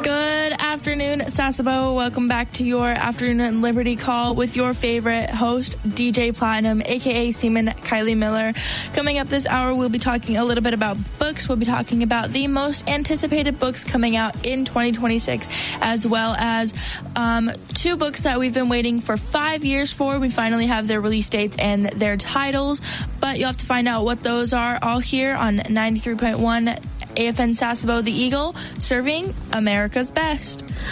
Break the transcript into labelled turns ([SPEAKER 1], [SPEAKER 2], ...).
[SPEAKER 1] Good afternoon, Sasebo. Welcome back to your Afternoon Liberty Call with your favorite host, DJ Platinum, a.k.a. Seaman Kylie Miller. Coming up this hour, we'll be talking a little bit about books. We'll be talking about the most anticipated books coming out in 2026, as well as two books that we've been waiting for 5 years for. We finally have their release dates and their titles, but you'll have to find out what those are all here on 93.1 AFN Sasebo, the Eagle, serving America's best.